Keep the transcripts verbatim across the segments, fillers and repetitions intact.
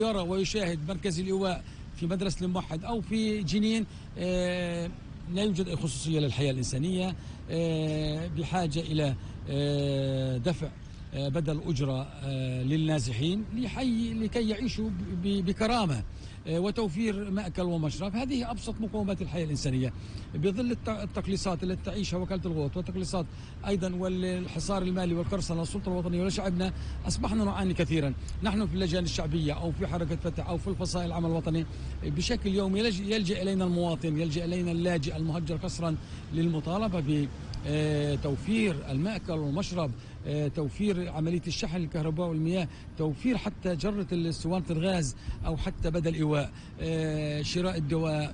يرى ويشاهد مركز الإيواء في مدرسة الموحد أو في جنين لا يوجد أي خصوصية للحياة الإنسانية، بحاجة إلى دفع بدل أجرة للنازحين لكي يعيشوا بكرامة وتوفير مأكل ومشرب. هذه أبسط مقومات الحياة الإنسانية بظل التقليصات التي تعيشها وكالة الغوث والتقليصات أيضا والحصار المالي والقرصنة والسلطة الوطنية ولشعبنا. أصبحنا نعاني كثيرا نحن في اللجان الشعبية أو في حركة فتح أو في الفصائل العمل الوطني. بشكل يومي يلجأ إلينا المواطن، يلجأ إلينا اللاجئ المهجر قسرا للمطالبة بتوفير المأكل والمشرب، توفير عملية الشحن الكهرباء والمياه، توفير حتى جرة اسطوانة الغاز أو حتى بدل إيواء، شراء الدواء،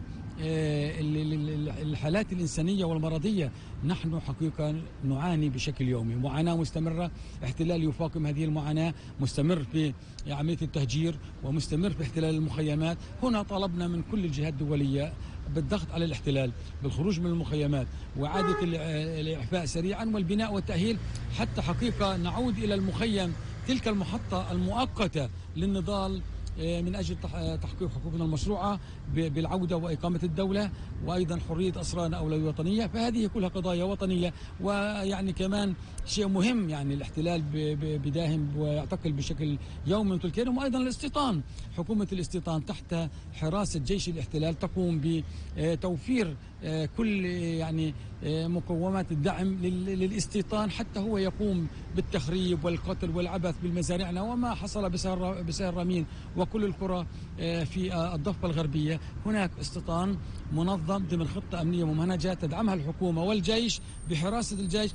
الحالات الإنسانية والمرضية. نحن حقيقة نعاني بشكل يومي، معاناة مستمرة، احتلال يفاقم هذه المعاناة، مستمر في عملية التهجير ومستمر في احتلال المخيمات. هنا طالبنا من كل الجهات الدولية بالضغط على الاحتلال بالخروج من المخيمات وإعادة الإعفاء سريعا والبناء والتأهيل حتى حقيقة نعود إلى المخيم، تلك المحطة المؤقتة للنضال من أجل تحقيق حقوقنا المشروعة بالعودة وإقامة الدولة وأيضا حرية أسرانا أولوية وطنية. فهذه كلها قضايا وطنية. ويعني كمان شيء مهم، يعني الاحتلال بداهم ويعتقل بشكل يومي مثل كده، وأيضا الاستيطان. حكومة الاستيطان تحت حراسة جيش الاحتلال تقوم بتوفير كل يعني مقومات الدعم للاستيطان حتى هو يقوم بالتخريب والقتل والعبث بالمزارعنا وما حصل بسهر رامين وكل القرى في الضفة الغربية. هناك استيطان منظم ضمن خطة أمنية ممنهجة تدعمها الحكومة والجيش بحراسة الجيش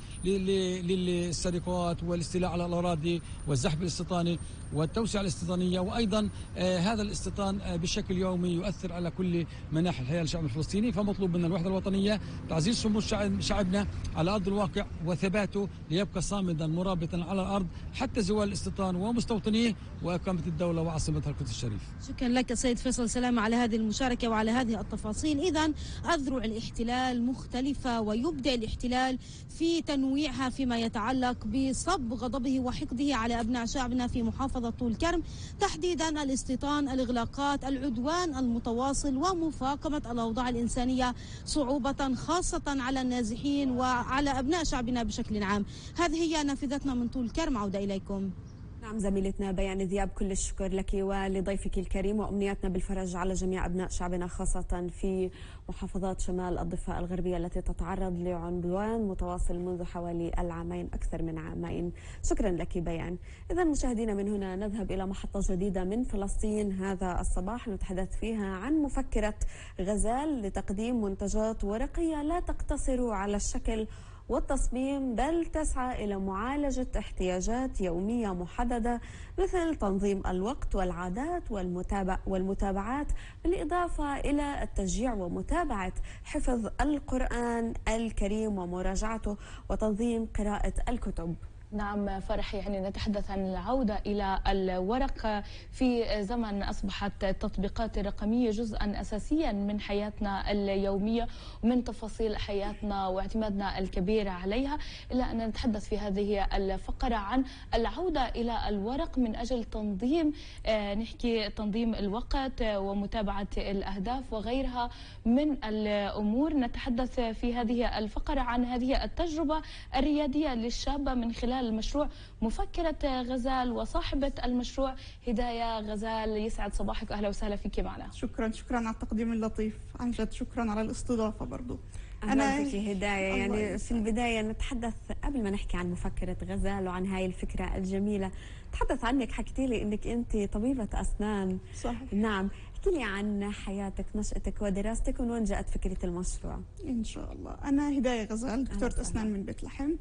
للسرقات والاستيلاء على الأراضي والزحف الاستيطاني والتوسعة الاستيطانية. وأيضا هذا الاستيطان بشكل يومي يؤثر على كل مناحي الحياة للشعب الفلسطيني. فمطلوب من الوحدة الوطنية تعزيز صمود شعبنا على أرض الواقع وثباته ليبقى صامدا مرابطا على الأرض حتى زوال الاستيطان ومستوطنيه وإقامة الدولة وعاصمتها القدس الشريف. شكرا لك سيد فيصل سلامة على هذه المشاركة وعلى هذه التفاصيل. إذن أذرع الاحتلال مختلفة ويبدأ الاحتلال في تنويعها فيما يتعلق بصب غضبه وحقده على أبناء شعبنا في محافظة طول كرم، تحديدا الاستيطان، الإغلاقات، العدوان المتواصل ومفاقمة الأوضاع الإنسانية صعوبة خاصة على النازحين وعلى أبناء شعبنا بشكل عام. هذه هي نافذتنا من طول كرم، عودة إليكم. نعم زميلتنا بيان ذياب، كل الشكر لك ولضيفك الكريم، وأمنياتنا بالفرج على جميع أبناء شعبنا خاصة في محافظات شمال الضفة الغربية التي تتعرض لعدوان متواصل منذ حوالي العامين، أكثر من عامين. شكرا لك بيان. إذا مشاهدينا من هنا نذهب إلى محطة جديدة من فلسطين هذا الصباح نتحدث فيها عن مفكرة غزال لتقديم منتجات ورقية لا تقتصر على الشكل والتصميم بل تسعى إلى معالجة احتياجات يومية محددة مثل تنظيم الوقت والعادات والمتابع والمتابعات، بالإضافة إلى التشجيع ومتابعة حفظ القرآن الكريم ومراجعته وتنظيم قراءة الكتب. نعم فرح، يعني نتحدث عن العودة إلى الورق في زمن أصبحت التطبيقات الرقمية جزءا أساسيا من حياتنا اليومية ومن تفاصيل حياتنا واعتمادنا الكبير عليها، إلا أن نتحدث في هذه الفقرة عن العودة إلى الورق من أجل تنظيم نحكي تنظيم الوقت ومتابعة الأهداف وغيرها من الأمور. نتحدث في هذه الفقرة عن هذه التجربة الريادية للشابة من خلال المشروع مفكرة غزال وصاحبة المشروع هداية غزال. يسعد صباحك، أهلا وسهلا فيك معنا. شكرا شكرا على التقديم اللطيف، عن جد شكرا على الاستضافة برضو. أنا بك هداية. يعني في البداية نتحدث قبل ما نحكي عن مفكرة غزال وعن هاي الفكرة الجميلة، تحدث عنك، حكيتي لي إنك أنت طبيبة أسنان. صحيح. نعم، احكي لي عن حياتك، نشأتك ودراستك، ومن وين جاءت فكرة المشروع؟ إن شاء الله. أنا هداية غزال، دكتورة أسنان من بيت لحم.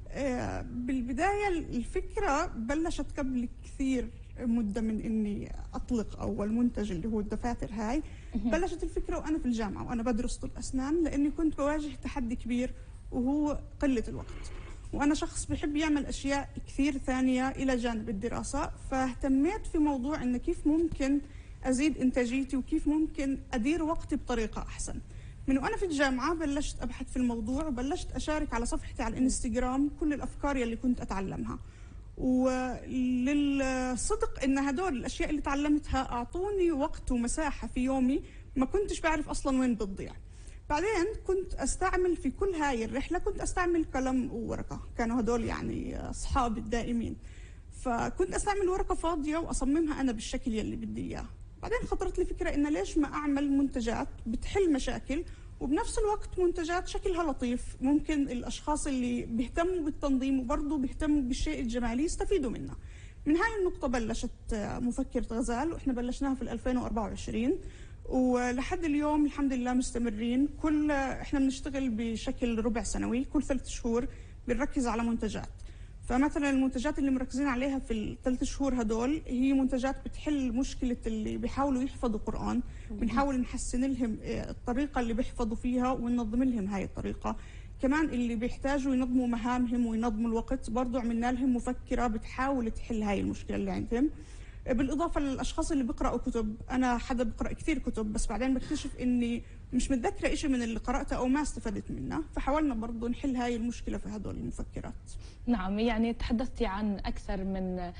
بالبداية الفكرة بلشت قبل كثير مدة من إني أطلق أول منتج اللي هو الدفاتر هاي. بلشت الفكرة وأنا في الجامعة وأنا بدرس طب أسنان، لأني كنت بواجه تحدي كبير وهو قلة الوقت، وأنا شخص بحب يعمل أشياء كثير ثانية إلى جانب الدراسة. فاهتميت في موضوع إن كيف ممكن أزيد إنتاجيتي وكيف ممكن أدير وقتي بطريقة أحسن. من وأنا في الجامعة بلشت أبحث في الموضوع وبلشت أشارك على صفحتي على الإنستغرام كل الأفكار يلي كنت أتعلمها، وللصدق ان هدول الاشياء اللي تعلمتها اعطوني وقت ومساحه في يومي ما كنتش بعرف اصلا وين بتضيع. بعدين كنت استعمل في كل هاي الرحله كنت استعمل قلم وورقه، كانوا هدول يعني اصحابي الدائمين، فكنت استعمل ورقه فاضيه واصممها انا بالشكل يلي بدي اياه. بعدين خطرت لي فكره ان ليش ما اعمل منتجات بتحل مشاكل وبنفس الوقت منتجات شكلها لطيف، ممكن الاشخاص اللي بيهتموا بالتنظيم وبرضه بيهتموا بالشيء الجمالي يستفيدوا منها. من هاي النقطه بلشت مفكرة غزال، واحنا بلشناها في ألفين وأربعة وعشرين ولحد اليوم الحمد لله مستمرين. كل احنا بنشتغل بشكل ربع سنوي، كل ثلاث شهور بنركز على منتجات. فمثلا المنتجات اللي مركزين عليها في الثلاث شهور هدول هي منتجات بتحل مشكله اللي بيحاولوا يحفظوا قرآن، بنحاول نحسن لهم الطريقه اللي بيحفظوا فيها وننظم لهم هاي الطريقه. كمان اللي بيحتاجوا ينظموا مهامهم وينظموا الوقت برضو عملنا لهم مفكره بتحاول تحل هاي المشكله اللي عندهم. بالاضافه للاشخاص اللي بيقراوا كتب، انا حدا بقرا كثير كتب بس بعدين بكتشف اني مش متذكره شيء من اللي قراته او ما استفدت منه، فحاولنا برضه نحل هاي المشكله في هدول المفكرات. نعم، يعني تحدثتي عن اكثر من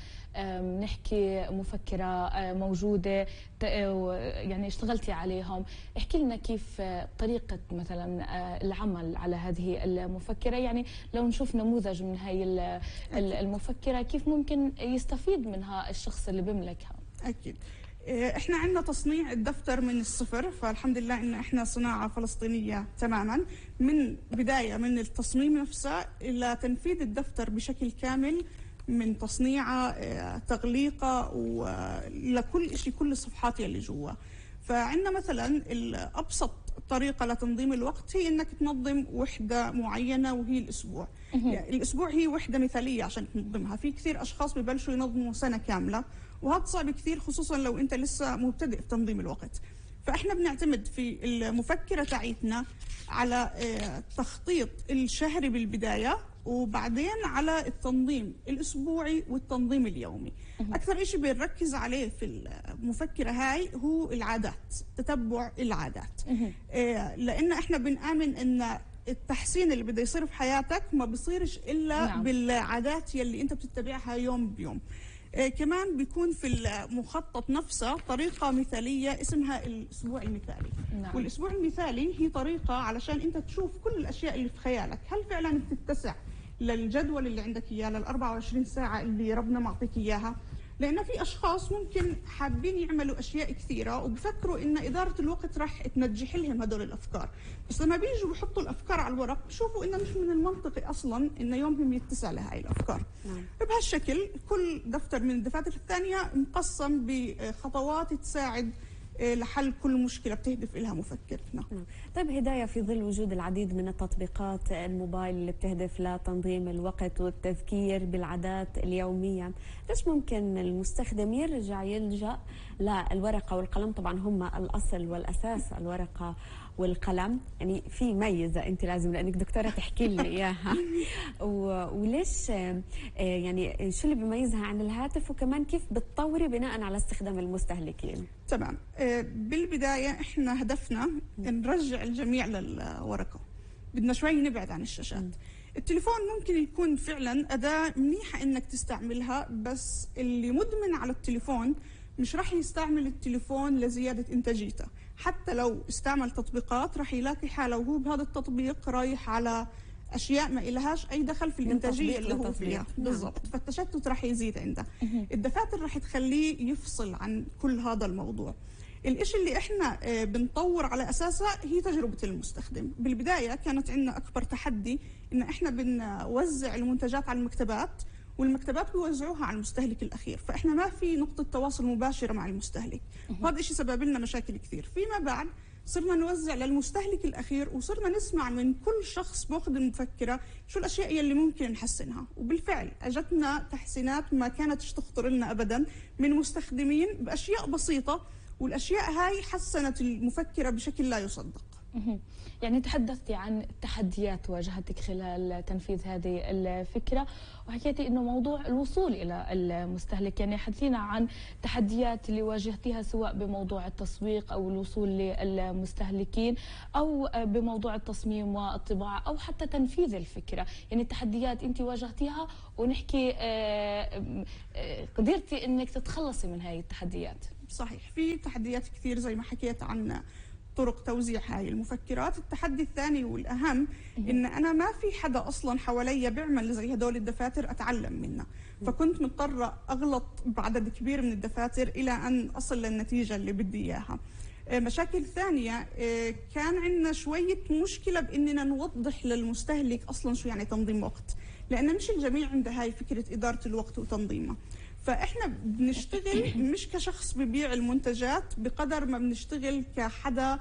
نحكي مفكره موجوده يعني اشتغلتي عليهم، احكي لنا كيف طريقه مثلا العمل على هذه المفكره، يعني لو نشوف نموذج من هاي المفكره كيف ممكن يستفيد منها الشخص اللي بيملكها. اكيد. احنا عندنا تصنيع الدفتر من الصفر، فالحمد لله ان احنا صناعه فلسطينيه تماما، من بدايه من التصميم نفسه الى تنفيذ الدفتر بشكل كامل، من تصنيعه تغليقه ولكل شيء كل الصفحات اللي جوا. فعندنا مثلا الابسط طريقه لتنظيم الوقت هي انك تنظم وحده معينه وهي الاسبوع. يعني الاسبوع هي وحده مثاليه عشان تنظمها، في كثير اشخاص ببلشوا ينظموا سنه كامله وهذا صعب كثير خصوصا لو انت لسه مبتدئ في تنظيم الوقت. فاحنا بنعتمد في المفكره تاعتنا على التخطيط الشهري بالبدايه وبعدين على التنظيم الاسبوعي والتنظيم اليومي. اكثر شيء بنركز عليه في المفكره هاي هو العادات، تتبع العادات، لان احنا بنآمن ان التحسين اللي بده يصير في حياتك ما بيصيرش الا نعم. بالعادات يلي انت بتتبعها يوم بيوم. آه كمان بيكون في المخطط نفسه طريقة مثالية اسمها الأسبوع المثالي. نعم. والأسبوع المثالي هي طريقة علشان أنت تشوف كل الأشياء اللي في خيالك هل فعلا بتتسع للجدول اللي عندك إياه، لل أربعة وعشرين ساعة اللي ربنا معطيك إياها. لأن في أشخاص ممكن حابين يعملوا أشياء كثيرة وبفكروا إن إدارة الوقت راح تنجح لهم هدول الأفكار، بس لما بيجوا بيحطوا الأفكار على الورق بشوفوا إنه مش من المنطقي أصلاً إن يومهم يتسع لهاي الأفكار. نعم. بهالشكل كل دفتر من الدفاتر الثانية مقسم بخطوات تساعد لحل كل مشكلة بتهدف إلها مفكرتنا. طيب هداية، في ظل وجود العديد من التطبيقات الموبايل اللي بتهدف لتنظيم الوقت والتذكير بالعادات اليومية، ليش ممكن المستخدم يرجع يلجأ للورقة والقلم؟ طبعا هم الأصل والأساس الورقة والقلم، يعني في ميزة أنت لازم لأنك دكتورة تحكي لي إياها. وليش يعني شو اللي بيميزها عن الهاتف، وكمان كيف بتطوري بناء على استخدام المستهلكين؟ تمام. بالبداية احنا هدفنا نرجع الجميع للورقة، بدنا شوي نبعد عن الشاشات. التليفون ممكن يكون فعلا أداة منيحة إنك تستعملها، بس اللي مدمن على التليفون مش راح يستعمل التليفون لزيادة إنتاجيته، حتى لو استعمل تطبيقات راح يلاقي حاله وهو بهذا التطبيق رايح على أشياء ما إلهاش أي دخل في الإنتاجية اللي هو فيها. بالضبط. فالتشتت راح يزيد عنده. الدفاتر راح تخليه يفصل عن كل هذا الموضوع. الإشي اللي إحنا بنطور على أساسها هي تجربة المستخدم. بالبداية كانت عندنا أكبر تحدي إن إحنا بنوزع المنتجات على المكتبات، والمكتبات بيوزعوها على المستهلك الأخير، فإحنا ما في نقطة تواصل مباشرة مع المستهلك، وهذا الشيء سبب لنا مشاكل كثير. فيما بعد صرنا نوزع للمستهلك الأخير، وصرنا نسمع من كل شخص باخذ المفكرة شو الأشياء اللي ممكن نحسنها، وبالفعل أجتنا تحسينات ما كانتش تخطر لنا أبدا من مستخدمين بأشياء بسيطة، والأشياء هاي حسنت المفكرة بشكل لا يصدق. يعني تحدثتي عن التحديات واجهتك خلال تنفيذ هذه الفكرة، وحكيتي انه موضوع الوصول الى المستهلك، يعني حدثينا عن التحديات اللي واجهتيها سواء بموضوع التسويق او الوصول للمستهلكين او بموضوع التصميم والطباعة او حتى تنفيذ الفكرة، يعني التحديات انت واجهتيها ونحكي قدرتي انك تتخلصي من هاي التحديات. صحيح، في تحديات كثير زي ما حكيت عن طرق توزيع هاي المفكرات. التحدي الثاني والأهم إن أنا ما في حدا أصلا حواليا بيعمل زي هدول الدفاتر أتعلم منه، فكنت مضطرة أغلط بعدد كبير من الدفاتر إلى أن أصل للنتيجة اللي بدي إياها. مشاكل ثانية، كان عندنا شوية مشكلة بإننا نوضح للمستهلك أصلا شو يعني تنظيم وقت، لأن مش الجميع عنده هاي فكرة إدارة الوقت وتنظيمها. فإحنا بنشتغل مش كشخص ببيع المنتجات بقدر ما بنشتغل كحدا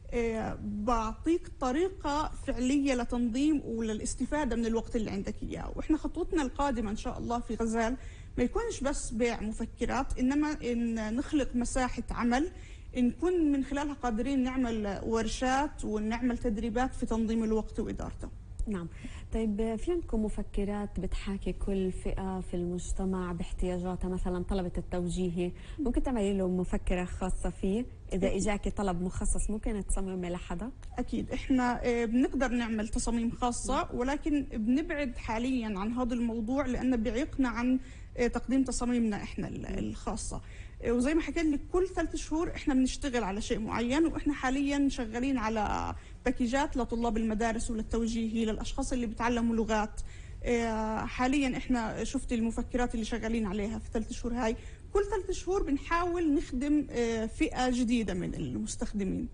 بعطيك طريقة فعلية لتنظيم وللاستفادة من الوقت اللي عندك إياه. وإحنا خطوتنا القادمة إن شاء الله في غزال ما يكونش بس بيع مفكرات، إنما إن نخلق مساحة عمل نكون من خلالها قادرين نعمل ورشات ونعمل تدريبات في تنظيم الوقت وإدارته. نعم. طيب في عندكم مفكرات بتحاكي كل فئة في المجتمع باحتياجاتها، مثلا طلبة التوجيهي ممكن تعملي له مفكرة خاصة فيه؟ إذا إجاكي طلب مخصص ممكن تصممي لحدا؟ أكيد إحنا بنقدر نعمل تصاميم خاصة، ولكن بنبعد حاليا عن هذا الموضوع لأنه بيعيقنا عن تقديم تصاميمنا إحنا الخاصة. وزي ما حكيت لك كل ثلاث شهور إحنا بنشتغل على شيء معين، وإحنا حاليا شغالين على باكيجات لطلاب المدارس وللتوجيهي للأشخاص اللي بيتعلموا لغات. حاليا إحنا شفت المفكرات اللي شغالين عليها في ثلاث شهور هاي، كل ثلاث شهور بنحاول نخدم فئة جديدة من المستخدمين.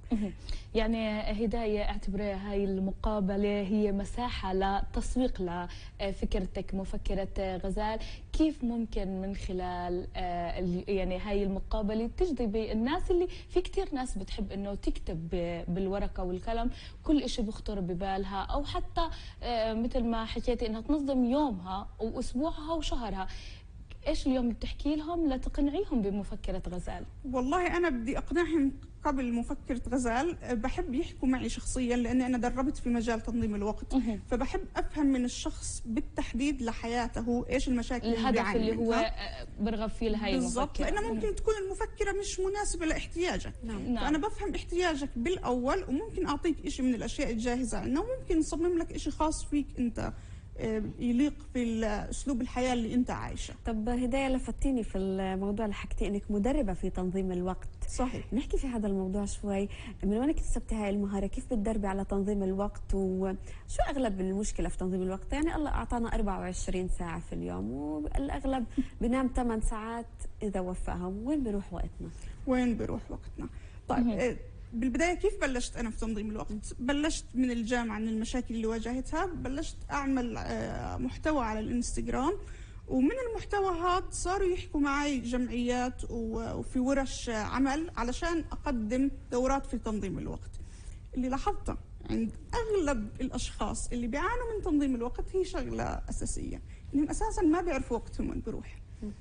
يعني هداية، اعتبريها هاي المقابلة هي مساحة لتسويق لفكرتك مفكرة غزال. كيف ممكن من خلال يعني هاي المقابلة تجذبي الناس؟ اللي في كتير ناس بتحب انه تكتب بالورقة والقلم كل اشي بخطر ببالها، او حتى مثل ما حكيتي انها تنظم يومها واسبوعها وشهرها. ايش اليوم بتحكي لهم لتقنعيهم بمفكرة غزال؟ والله انا بدي اقنعهم قبل مفكرة غزال، بحب يحكوا معي شخصيا لاني انا دربت في مجال تنظيم الوقت، فبحب افهم من الشخص بالتحديد لحياته ايش المشاكل الهدف اللي, اللي هو برغب فيه لهي المفكرة. بالضبط، لانه ممكن تكون المفكرة مش مناسبة لاحتياجك. نعم. فانا بفهم احتياجك بالاول، وممكن اعطيك شيء من الاشياء الجاهزة عندنا، وممكن نصمم لك شيء خاص فيك انت يليق في اسلوب الحياه اللي انت عايشه. طب هدايه، لفتيني في الموضوع اللي حكيتي انك مدربه في تنظيم الوقت. صحيح. نحكي في هذا الموضوع شوي، من وين اكتسبتي هاي المهاره؟ كيف بتدربي على تنظيم الوقت؟ وشو اغلب المشكله في تنظيم الوقت؟ يعني الله اعطانا أربعة وعشرين ساعه في اليوم، والاغلب بنام ثمان ساعات اذا وفاهم. وين بيروح وقتنا؟ وين بيروح وقتنا؟ طيب بالبداية كيف بلشت أنا في تنظيم الوقت؟ بلشت من الجامعة، من المشاكل اللي واجهتها بلشت أعمل محتوى على الإنستغرام، ومن المحتوى هذا صاروا يحكوا معي جمعيات وفي ورش عمل علشان أقدم دورات في تنظيم الوقت. اللي لاحظته عند أغلب الأشخاص اللي بيعانوا من تنظيم الوقت هي شغلة أساسية، إنهم أساساً ما بيعرفوا وقتهم وين بيروح.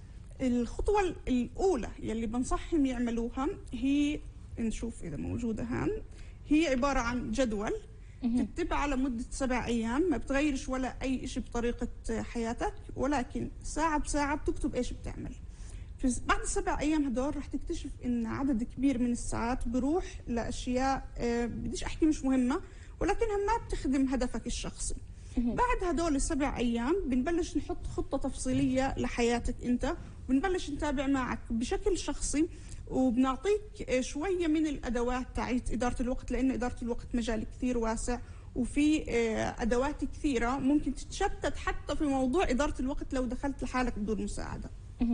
الخطوة الأولى يلي بنصحهم يعملوها هي، نشوف إذا موجودة هان، هي عبارة عن جدول تكتب على مدة سبع أيام، ما بتغيرش ولا أي شيء بطريقة حياتك، ولكن ساعة بساعة بتكتب إيش بتعمل. في بعد السبع أيام هدول رح تكتشف إن عدد كبير من الساعات بروح لأشياء بديش أحكي مش مهمة، ولكنها ما بتخدم هدفك الشخصي. بعد هدول السبع أيام بنبلش نحط خطة تفصيلية لحياتك أنت، وبنبلش نتابع معك بشكل شخصي، وبنعطيك شوية من الأدوات تاعت إدارة الوقت، لأن إدارة الوقت مجال كثير واسع وفي أدوات كثيرة ممكن تتشتت حتى في موضوع إدارة الوقت لو دخلت لحالك بدون مساعدة.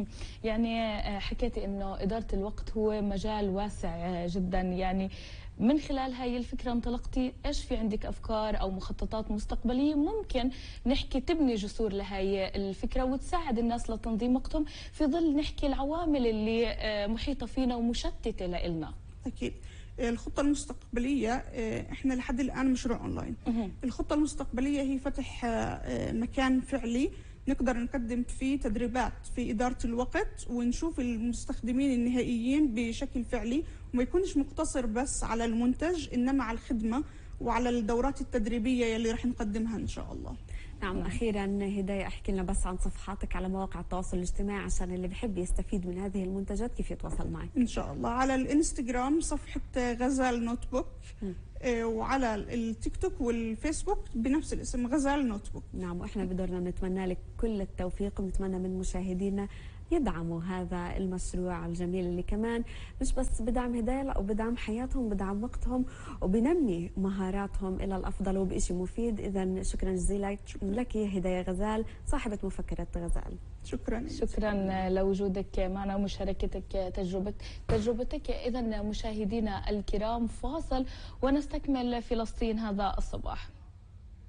يعني حكيتي إنه إدارة الوقت هو مجال واسع جدا، يعني من خلال هاي الفكرة انطلقتي، ايش في عندك افكار او مخططات مستقبلية ممكن نحكي تبني جسور لهاي الفكرة وتساعد الناس لتنظيم وقتهم في ظل نحكي العوامل اللي محيطة فينا ومشتتة لإلنا؟ اكيد. الخطة المستقبلية، احنا لحد الان مشروع اونلاين. الخطة المستقبلية هي فتح مكان فعلي نقدر نقدم فيه تدريبات في إدارة الوقت ونشوف المستخدمين النهائيين بشكل فعلي، وما يكونش مقتصر بس على المنتج إنما على الخدمة وعلى الدورات التدريبية اللي رح نقدمها إن شاء الله. نعم، أخيرا هداية احكي لنا بس عن صفحاتك على مواقع التواصل الاجتماعي عشان اللي بحب يستفيد من هذه المنتجات كيف يتواصل معك. إن شاء الله على الانستغرام صفحة غزال نوت بوك، وعلى التيك توك والفيسبوك بنفس الاسم غزال نوت بوك. نعم، واحنا بدورنا نتمنى لك كل التوفيق، ونتمنى من مشاهدينا يدعموا هذا المشروع الجميل اللي كمان مش بس بدعم هداية، لا وبدعم حياتهم، بدعم وقتهم، وبنمي مهاراتهم إلى الأفضل وبإشي مفيد. إذا شكرا جزيلا لك هداية غزال صاحبة مفكرة غزال. شكرا شكرا لوجودك معنا ومشاركتك تجربة تجربتك. إذا مشاهدينا الكرام فاصل ونستكمل فلسطين هذا الصباح.